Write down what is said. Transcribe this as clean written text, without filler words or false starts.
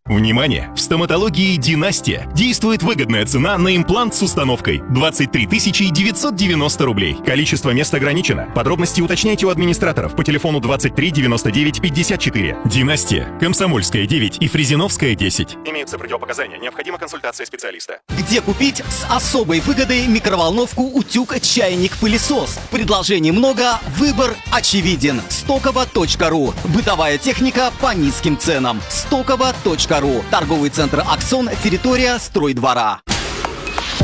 Внимание! В стоматологии «Династия» действует выгодная цена на имплант с установкой 23 990 рублей. Количество мест ограничено. Подробности уточняйте у администраторов по телефону 23 99 54. «Династия», Комсомольская 9 и Фрезеновская 10. Имеются противопоказания. Необходима консультация специалиста. Где купить с особой выгодой микроволновку, утюг, чайник, пылесос? Предложений много, выбор очевиден. Stokovo.ru. Бытовая техника по низким ценам. Stokovo.ru. Торговый центр «Аксон», территория Стройдвора.